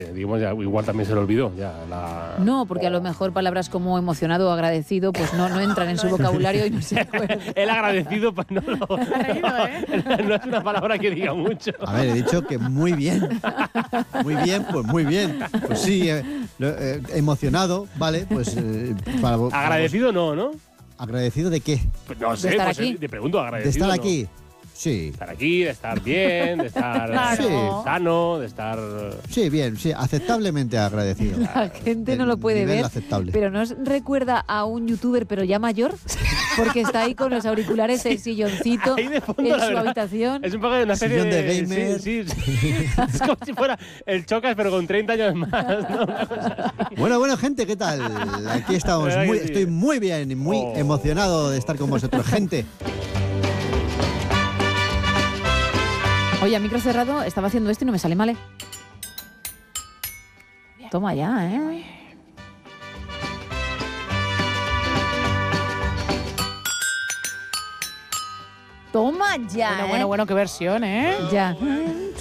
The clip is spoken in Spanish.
Digamos, ya, igual también se lo olvidó. No, porque a lo mejor palabras como emocionado o agradecido pues no entran en su vocabulario y no se acuerda. El agradecido, pues no no es una palabra que diga mucho. A ver, he dicho que muy bien. Muy bien, pues muy bien. Pues sí, emocionado, ¿vale? Pues agradecido no. ¿Agradecido de qué? Pues no sé, ¿De estar pues aquí? te pregunto, agradecido. ¿De estar ¿no? aquí? Sí. De estar aquí, de estar bien, de estar Claro. sano, de estar... Sí, bien, sí, aceptablemente agradecido. La gente no lo puede Nivel ver, aceptable. pero ¿no os recuerda a un youtuber pero ya mayor? Porque está ahí con los auriculares, el silloncito Ahí de fondo, en la su verdad. habitación. Es un poco de una serie Sillón de gamer. Sí. Es como si fuera el Chocas, pero con 30 años más, ¿no? Una cosa así. Bueno, gente, ¿qué tal? Aquí estamos. ¿Verdad que sí? Estoy muy bien y muy emocionado de estar con vosotros, gente. Oye, a micro cerrado estaba haciendo esto y no me sale mal, ¿eh? Toma ya, ¿eh? Toma ya, Bueno, qué versión, ¿eh? Ya.